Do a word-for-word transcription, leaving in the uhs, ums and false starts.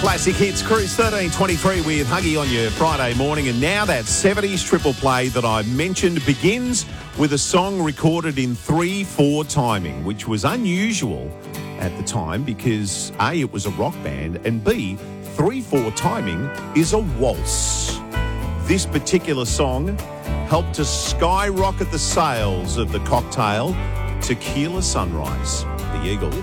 Classic Hits Cruise thirteen twenty-three with Huggy on your Friday morning. And now that seventies triple play that I mentioned begins with a song recorded in three four timing, which was unusual at the time because A, it was a rock band, and B, three four timing is a waltz. This particular song helped to skyrocket the sales of the cocktail Tequila Sunrise, the Eagle.